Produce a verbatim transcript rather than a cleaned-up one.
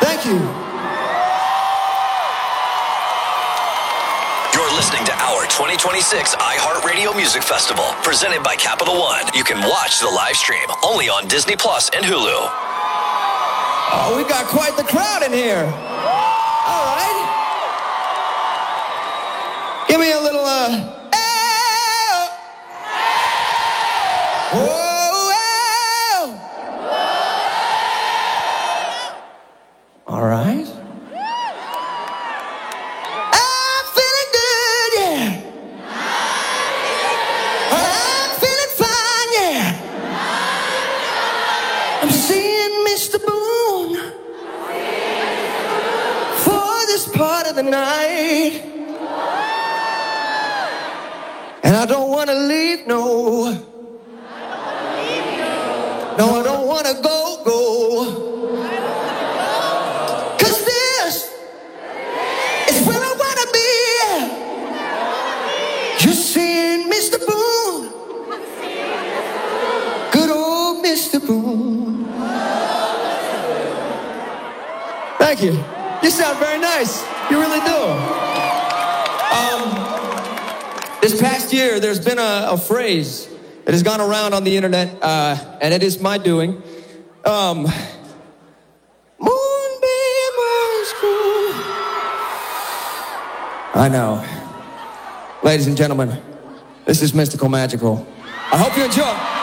Thank you. You're listening to our twenty twenty-six iHeartRadio Music Festival, presented by Capital One. You can watch the live stream only on Disney Plus and Hulu. Oh, we got quite the crowd in here. All right. Give me a little, uh... Hey! Whoa, hey! All right. I'm feeling good, yeah. I'm feeling fine, yeah. I'm seeing Mister Boone for this part of the night. And I don't want to leave, no. No, I don't want to go, go. Cause this is where I want to be. You're seeing Mister Boone. Good old Mister Boone. Thank you. You sound very nice. You really do. Um, this past year, there's been a, a phrase that has gone around on the internet, uh, and it is my doing. Um, Moonbeam High School. I know. Ladies and gentlemen, this is Mystical Magical. I hope you enjoy.